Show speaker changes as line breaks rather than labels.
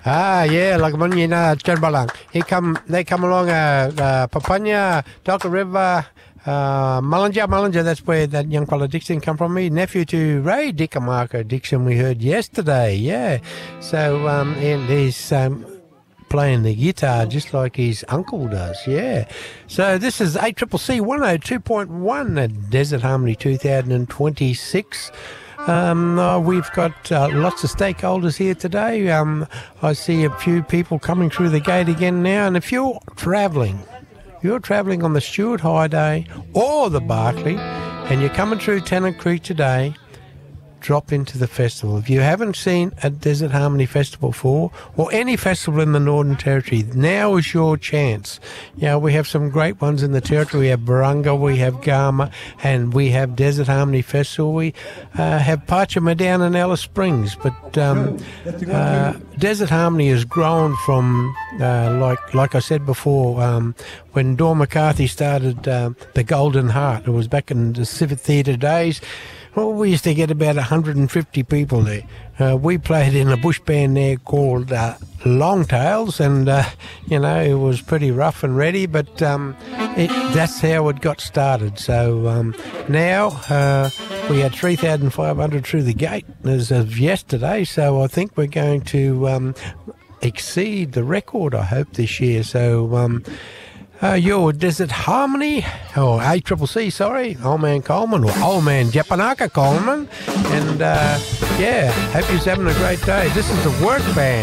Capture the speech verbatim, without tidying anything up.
Ah, yeah, like when you know, Balang. He come, they come along, uh, uh, Papanya, Doctor River, uh, Mullinger, Mullinger, that's where that young fella Dixon come from. Me nephew to Ray Dickamarco Dixon, we heard yesterday, yeah. So, um, and he's, um, playing the guitar just like his uncle does, yeah. So this is A C C C one oh two point one at Desert Harmony two thousand twenty-six. Um, uh, we've got uh, lots of stakeholders here today. Um, I see a few people coming through the gate again now. And if you're travelling, you're travelling on the Stuart Highway or the Barclay, and you're coming through Tennant Creek today, drop into the festival. If you haven't seen a Desert Harmony Festival before, or any festival in the Northern Territory, now is your chance. You know, we have some great ones in the Territory. We have Barunga, we have Garma, and we have Desert Harmony Festival. We uh, have Parchama down in Alice Springs, but um, uh, Desert Harmony has grown from, uh, like like I said before, um, when Dawn McCarthy started uh, the Golden Heart. It was back in the Civic Theatre days. Well, we used to get about one hundred fifty people there. Uh, we played in a bush band there called uh, Longtails, and, uh, you know, it was pretty rough and ready, but um, it, that's how it got started. So um, now uh, we had three thousand five hundred through the gate as of yesterday, so I think we're going to um, exceed the record, I hope, this year. So... Um, Uh, your Desert Harmony, or A C C C, sorry, Old Man Coleman, or Old Man Japanaka Coleman. And, uh, yeah, hope you're having a great day. This is the Work Band.